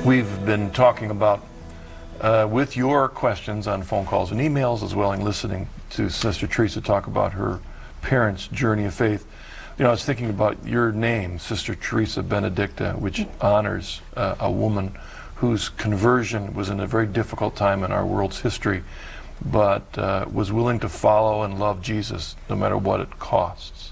We've been talking about, with your questions on phone calls and emails, as well as listening to Sister Teresa talk about her parents' journey of faith. You know, I was thinking about your name, Sister Teresa Benedicta, which honors a woman whose conversion was in a very difficult time in our world's history, but was willing to follow and love Jesus no matter what it costs.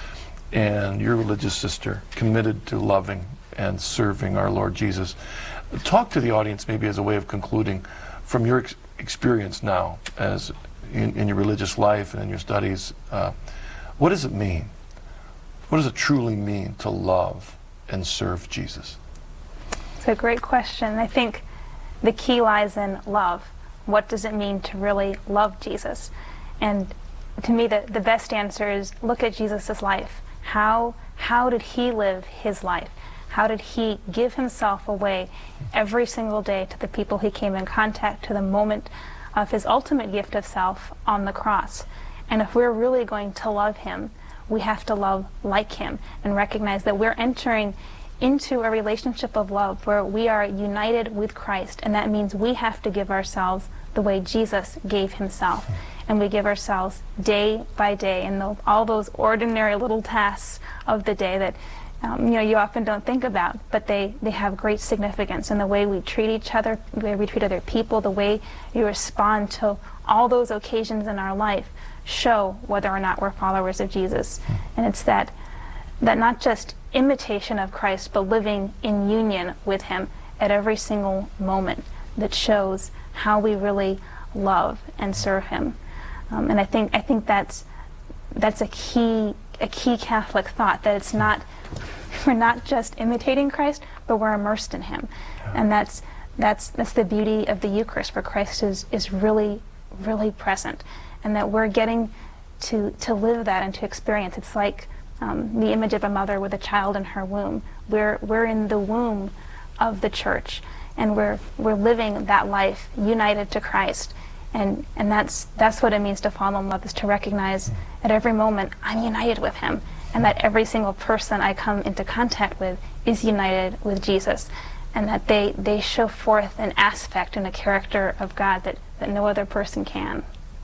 And your religious sister, committed to loving and serving our Lord Jesus. Talk to the audience maybe as a way of concluding from your experience now as in your religious life and in your studies. What does it mean? What does it truly mean to love and serve Jesus? It's a great question. I think the key lies in love. What does it mean to really love Jesus? And to me, the best answer is look at Jesus' life. How did he live his life? How did he give himself away every single day to the people he came in contact, to the moment of his ultimate gift of self on the cross? And if we're really going to love him, we have to love like him and recognize that we're entering into a relationship of love where we are united with Christ, and that means we have to give ourselves the way Jesus gave himself. And we give ourselves day by day, and all those ordinary little tasks of the day that you often don't think about, but they have great significance in the way we treat each other, the way we treat other people, the way you respond to all those occasions in our life show whether or not we're followers of Jesus. And it's that not just imitation of Christ, but living in union with him at every single moment that shows how we really love and serve him. And I think that's a key Catholic thought, that it's not, we're not just imitating Christ, but we're immersed in him. And that's the beauty of the Eucharist, where Christ is really, really present, and that we're getting to live that and to experience. It's like the image of a mother with a child in her womb. We're in the womb of the Church, and we're living that life united to Christ. And that's what it means to fall in love, is to recognize at every moment I'm united with him, and that every single person I come into contact with is united with Jesus, and that they show forth an aspect and a character of God that no other person can.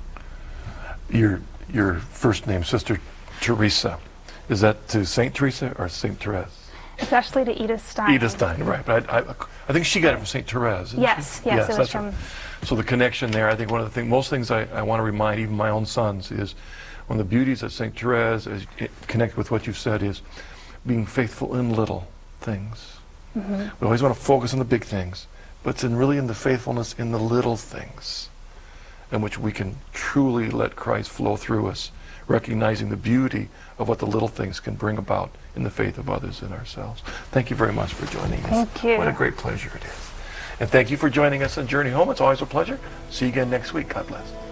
Your first name, Sister Teresa, is that to Saint Teresa or Saint Therese? It's actually to Edith Stein. Edith Stein, right. But I think she got it from Saint Therese. Yes, yes, it was from... Right. So the connection there, I think one of the things, most things I want to remind even my own sons is one of the beauties of Saint Therese, is connected with what you've said, is being faithful in little things. We always want to focus on the big things, but it's really in the faithfulness in the little things in which we can truly let Christ flow through us, recognizing the beauty of what the little things can bring about in the faith of others and ourselves. Thank you very much for joining us. Thank you. What a great pleasure it is. And thank you for joining us on Journey Home. It's always a pleasure. See you again next week. God bless.